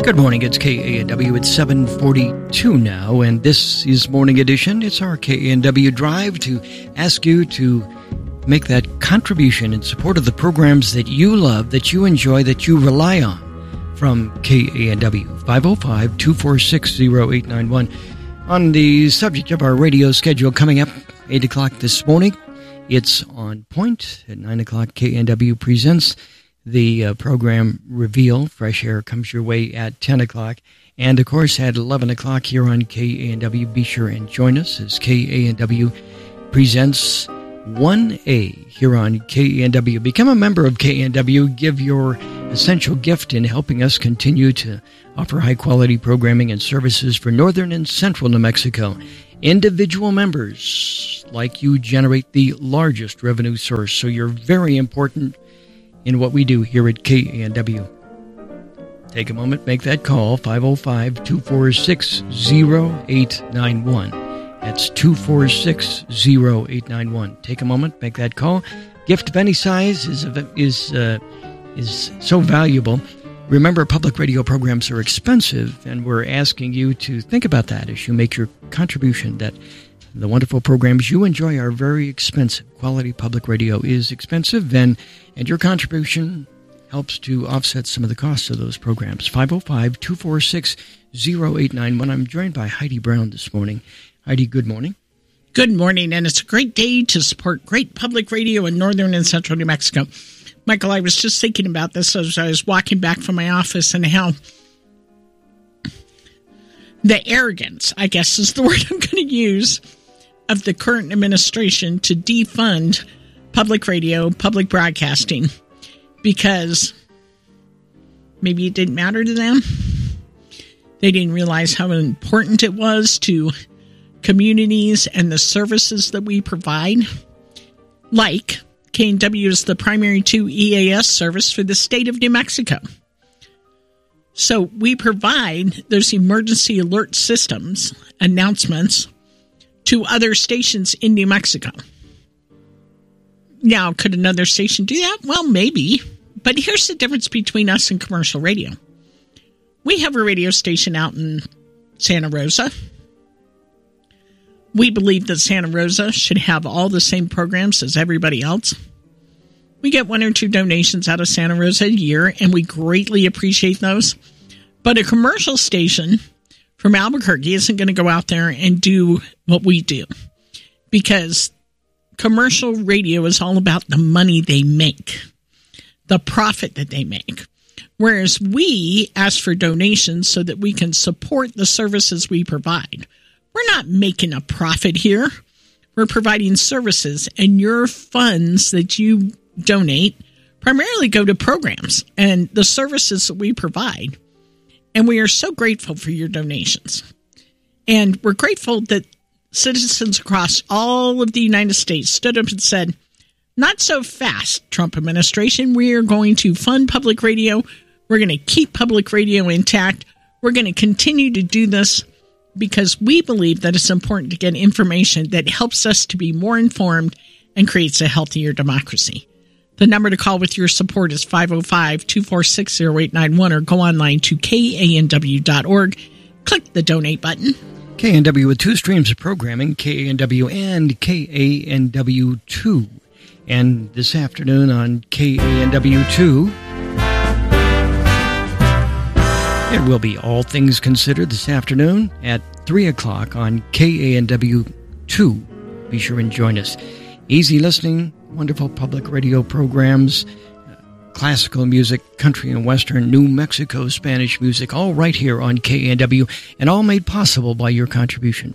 Good morning, it's KANW. It's 7:42 now, and this is Morning Edition. It's our KANW Drive to ask you to make that contribution in support of the programs that you love, that you enjoy, that you rely on from KANW. 505-246-0891. On the subject of our radio schedule coming up 8 o'clock this morning, it's On Point. At 9 o'clock, KANW presents the program Reveal. Fresh Air comes your way at 10 o'clock. And, of course, at 11 o'clock here on KANW, be sure and join us as KANW presents 1A here on KANW. Become a member of KANW. Give your essential gift in helping us continue to offer high-quality programming and services for northern and central New Mexico. Individual members like you generate the largest revenue source, so you're very important in what we do here at KANW. Take a moment, make that call, 505-246-0891. That's 246-0891. Take a moment, make that call. Gift of any size is so valuable. Remember, public radio programs are expensive, and we're asking you to think about that as you make your contribution, that the wonderful programs you enjoy are very expensive. Quality public radio is expensive, and your contribution helps to offset some of the costs of those programs. 505-246-0891. I'm joined by Heidi Brown this morning. Heidi, good morning. Good morning, and it's a great day to support great public radio in northern and central New Mexico. Michael, I was just thinking about this as I was walking back from my office and how the arrogance, I guess is the word I'm going to use, of the current administration to defund public radio, public broadcasting, because maybe it didn't matter to them. They didn't realize how important it was to communities and the services that we provide. Like, KANW is the primary 2 EAS service for the state of New Mexico. So we provide those emergency alert systems, announcements, to other stations in New Mexico. Now, could another station do that? Well, maybe. But here's the difference between us and commercial radio. We have a radio station out in Santa Rosa. We believe that Santa Rosa should have all the same programs as everybody else. We get 1 or 2 donations out of Santa Rosa a year, and we greatly appreciate those. But a commercial station from Albuquerque isn't going to go out there and do what we do, because commercial radio is all about the money they make, the profit that they make. Whereas we ask for donations so that we can support the services we provide. We're not making a profit here. We're providing services, and your funds that you donate primarily go to programs and the services that we provide. And we are so grateful for your donations. And we're grateful that citizens across all of the United States stood up and said, not so fast, Trump administration. We are going to fund public radio. We're going to keep public radio intact. We're going to continue to do this because we believe that it's important to get information that helps us to be more informed and creates a healthier democracy. The number to call with your support is 505-246-0891 or go online to KANW.org. Click the donate button. KANW with 2 streams of programming, KANW and KANW2. And this afternoon on KANW2, it will be All Things Considered this afternoon at 3 o'clock on KANW2. Be sure and join us. Easy listening, wonderful public radio programs, classical music, country and western, New Mexico Spanish music, all right here on KANW, and all made possible by your contribution.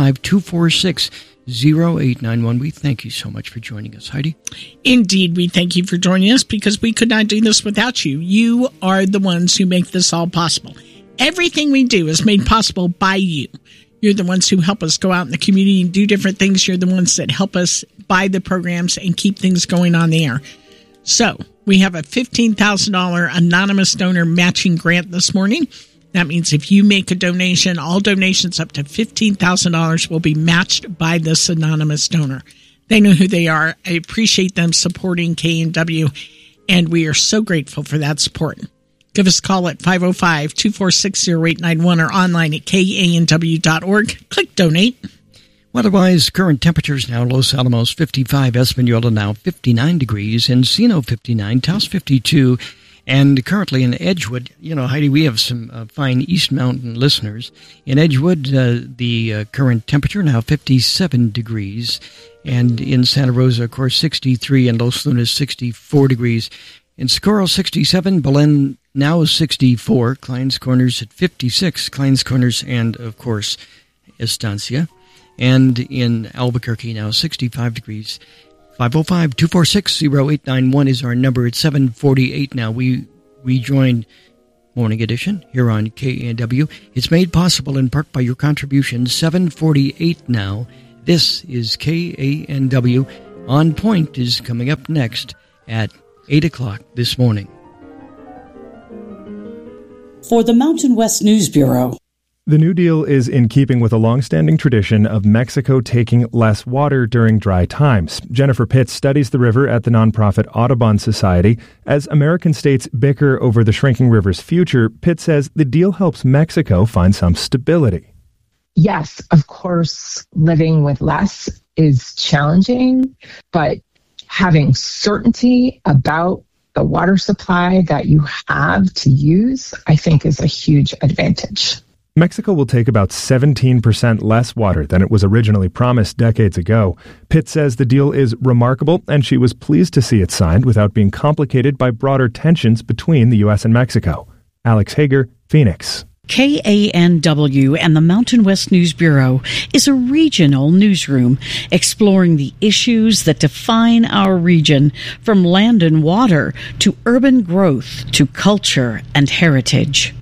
505-246-0891. We thank you so much for joining us, Heidi. Indeed, we thank you for joining us because we could not do this without you. You are the ones who make this all possible. Everything we do is made possible by you. You're the ones who help us go out in the community and do different things. You're the ones that help us buy the programs and keep things going on the air. So we have a $15,000 anonymous donor matching grant this morning. That means if you make a donation, all donations up to $15,000 will be matched by this anonymous donor. They know who they are. I appreciate them supporting KANW, and we are so grateful for that support. Give us a call at 505-246-0891 or online at kanw.org. Click donate. Weather-wise, current temperatures now: Los Alamos 55, Espanola now 59 degrees, Encino 59, Taos 52, and currently in Edgewood, Heidi, we have some fine East Mountain listeners. In Edgewood, the current temperature now 57 degrees, and in Santa Rosa, of course, 63, and Los Lunas 64 degrees. In Socorro, 67, Belen now 64, Clines Corners at 56, Clines Corners, and, of course, Estancia. And in Albuquerque now 65 degrees. 505-246-0891 is our number. It's 7:48 now. We joined Morning Edition here on KANW. It's made possible in part by your contributions. 7:48 now. This is KANW. On Point is coming up next at 8 o'clock this morning. For the Mountain West News Bureau. The New Deal is in keeping with a long-standing tradition of Mexico taking less water during dry times. Jennifer Pitts studies the river at the nonprofit Audubon Society. As American states bicker over the shrinking river's future, Pitts says the deal helps Mexico find some stability. Yes, of course, living with less is challenging, but having certainty about the water supply that you have to use, I think, is a huge advantage. Mexico will take about 17% less water than it was originally promised decades ago. Pitt says the deal is remarkable, and she was pleased to see it signed without being complicated by broader tensions between the U.S. and Mexico. Alex Hager, Phoenix. KANW and the Mountain West News Bureau is a regional newsroom exploring the issues that define our region, from land and water to urban growth to culture and heritage.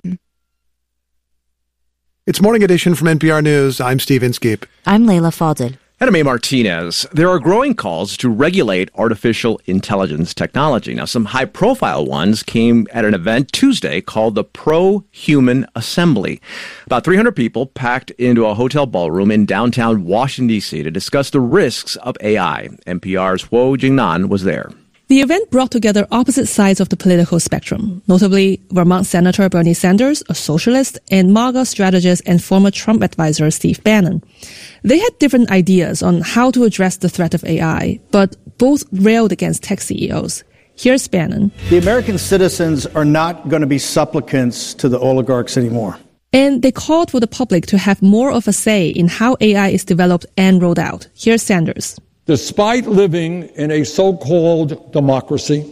It's Morning Edition from NPR News. I'm Steve Inskeep. I'm Layla Fadel. And I'm A. Martinez. There are growing calls to regulate artificial intelligence technology. Now, some high-profile ones came at an event Tuesday called the Pro-Human Assembly. About 300 people packed into a hotel ballroom in downtown Washington, D.C. to discuss the risks of AI. NPR's Huo Jingnan was there. The event brought together opposite sides of the political spectrum, notably Vermont Senator Bernie Sanders, a socialist, and MAGA strategist and former Trump advisor Steve Bannon. They had different ideas on how to address the threat of AI, but both railed against tech CEOs. Here's Bannon. The American citizens are not going to be supplicants to the oligarchs anymore. And they called for the public to have more of a say in how AI is developed and rolled out. Here's Sanders. Despite living in a so-called democracy,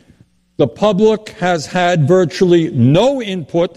the public has had virtually no input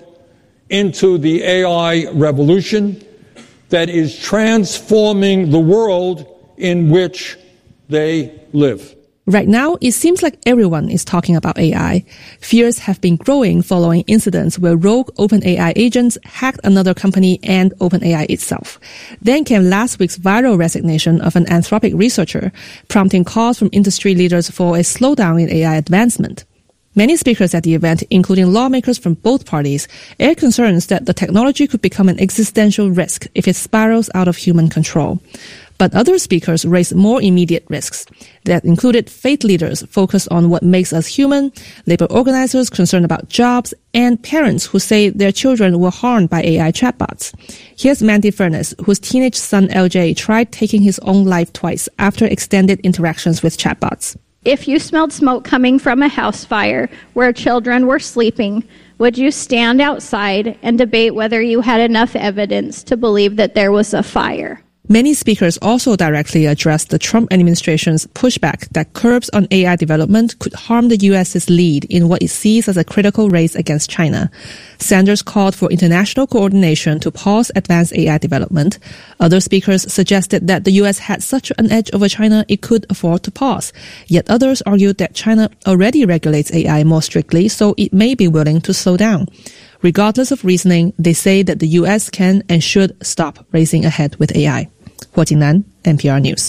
into the AI revolution that is transforming the world in which they live. Right now, it seems like everyone is talking about AI. Fears have been growing following incidents where rogue OpenAI agents hacked another company and OpenAI itself. Then came last week's viral resignation of an Anthropic researcher, prompting calls from industry leaders for a slowdown in AI advancement. Many speakers at the event, including lawmakers from both parties, aired concerns that the technology could become an existential risk if it spirals out of human control. But other speakers raised more immediate risks that included faith leaders focused on what makes us human, labor organizers concerned about jobs, and parents who say their children were harmed by AI chatbots. Here's Mandy Furness, whose teenage son LJ tried taking his own life twice after extended interactions with chatbots. If you smelled smoke coming from a house fire where children were sleeping, would you stand outside and debate whether you had enough evidence to believe that there was a fire? Many speakers also directly addressed the Trump administration's pushback that curbs on AI development could harm the U.S.'s lead in what it sees as a critical race against China. Sanders called for international coordination to pause advanced AI development. Other speakers suggested that the U.S. had such an edge over China it could afford to pause. Yet others argued that China already regulates AI more strictly, so it may be willing to slow down. Regardless of reasoning, they say that the U.S. can and should stop racing ahead with AI. Huo Jingnan, NPR News.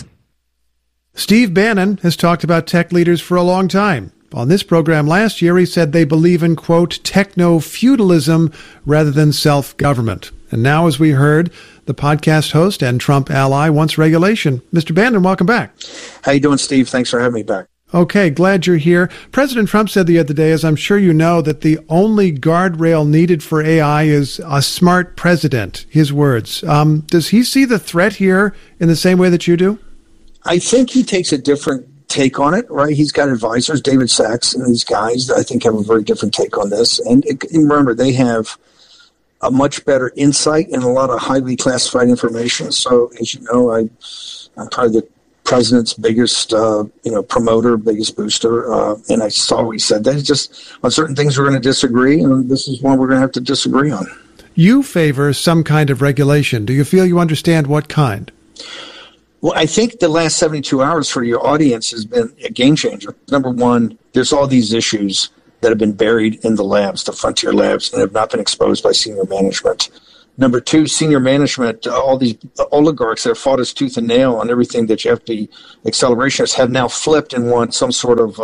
Steve Bannon has talked about tech leaders for a long time. On this program last year, he said they believe in, quote, techno-feudalism rather than self-government. And now, as we heard, the podcast host and Trump ally wants regulation. Mr. Bannon, welcome back. How you doing, Steve? Thanks for having me back. Okay, glad you're here. President Trump said the other day, as I'm sure you know, that the only guardrail needed for AI is a smart president, his words. Does he see the threat here in the same way that you do? I think he takes a different take on it, right? He's got advisors, David Sachs and these guys that I think have a very different take on this. And remember, they have a much better insight and a lot of highly classified information. So, as you know, I'm probably the president's biggest, promoter, biggest booster. And I always said that. It's just on certain things we're going to disagree, and this is one we're going to have to disagree on. You favor some kind of regulation. Do you feel you understand what kind? Well, I think the last 72 hours for your audience has been a game changer. Number one, there's all these issues that have been buried in the labs, the frontier labs, and have not been exposed by senior management. Number two, senior management, all these oligarchs that have fought us tooth and nail on everything that you have to be accelerationists have now flipped and want some sort of,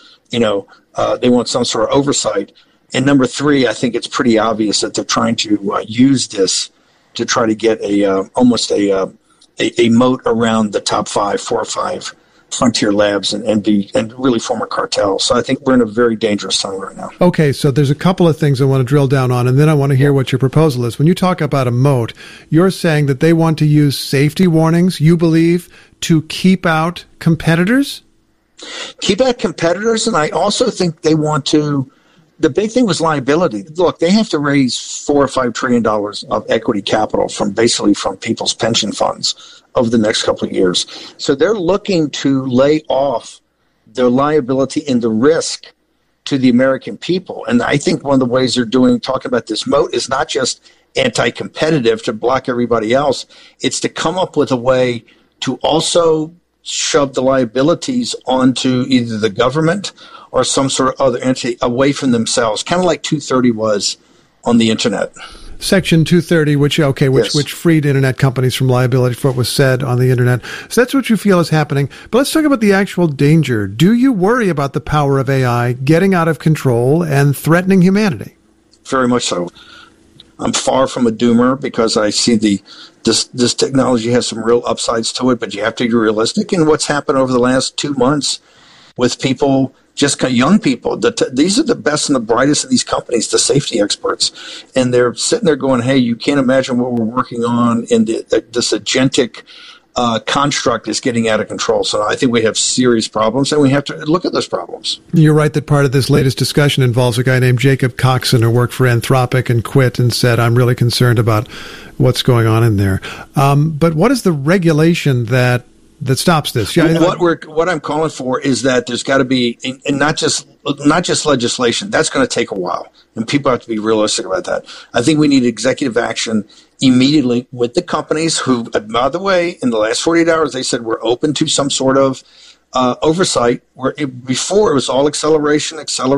they want some sort of oversight. And number three, I think it's pretty obvious that they're trying to use this to try to get almost a moat around the top 4 or 5 frontier labs and really form a cartel. So I think we're in a very dangerous time right now. Okay, so there's a couple of things I want to drill down on, and then I want to hear what your proposal is. When you talk about a moat, you're saying that they want to use safety warnings, you believe, to keep out competitors? Keep out competitors, and I also think they want to. The big thing was liability. Look, they have to raise $4 or $5 trillion of equity capital from people's pension funds over the next couple of years. So they're looking to lay off their liability and the risk to the American people. And I think one of the ways they're talking about this moat is not just anti-competitive to block everybody else. It's to come up with a way to also shove the liabilities onto either the government or some sort of other entity away from themselves, kind of like 230 was on the internet. Section 230, which freed internet companies from liability for what was said on the internet. So that's what you feel is happening. But let's talk about the actual danger. Do you worry about the power of AI getting out of control and threatening humanity? Very much so. I'm far from a doomer because I see this technology has some real upsides to it, but you have to be realistic. And what's happened over the last 2 months with people, just young people, these are the best and the brightest of these companies, the safety experts. And they're sitting there going, hey, you can't imagine what we're working on, and this agentic construct is getting out of control. So I think we have serious problems, and we have to look at those problems. You're right that part of this latest discussion involves a guy named Jacob Coxon who worked for Anthropic and quit and said, I'm really concerned about what's going on in there. But what is the regulation that stops this? What I'm calling for is that there's got to be, and not just legislation. That's going to take a while, and people have to be realistic about that. I think we need executive action immediately with the companies who, by the way, in the last 48 hours, they said we're open to some sort of oversight. Before it was all acceleration. If you're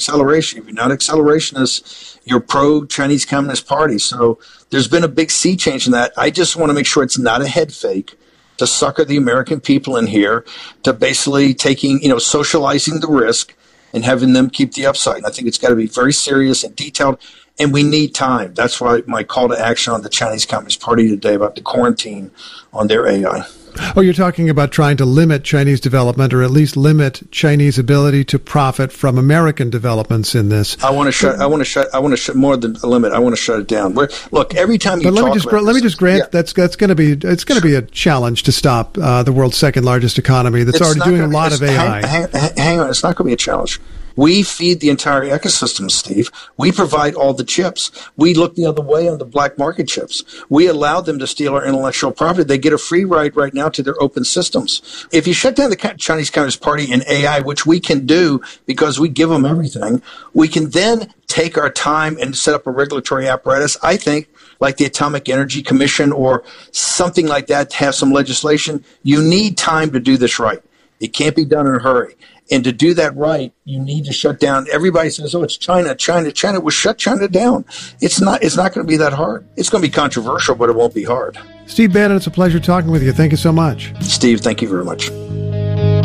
not accelerationist, you're pro-Chinese Communist Party. So there's been a big sea change in that. I just want to make sure it's not a head fake to sucker the American people in here to basically socializing the risk and having them keep the upside. And I think it's got to be very serious and detailed, and we need time. That's why my call to action on the Chinese Communist Party today about the quarantine on their AI. Oh, you're talking about trying to limit Chinese development, or at least limit Chinese ability to profit from American developments in this. I want to shut more than a limit. I want to shut it down. Look, every time you let me just grant that's going to be a challenge to stop the world's second largest economy that's already doing a lot of AI. Hang on, it's not going to be a challenge. We feed the entire ecosystem, Steve. We provide all the chips. We look the other way on the black market chips. We allow them to steal our intellectual property. They get a free ride right now to their open systems. If you shut down the Chinese Communist Party and AI, which we can do because we give them everything, we can then take our time and set up a regulatory apparatus, I think, like the Atomic Energy Commission or something like that, to have some legislation. You need time to do this right. It can't be done in a hurry. And to do that right, you need to shut down. Everybody says, oh, it's China. Well, shut China down. It's not going to be that hard. It's going to be controversial, but it won't be hard. Steve Bannon, it's a pleasure talking with you. Thank you so much. Steve, thank you very much.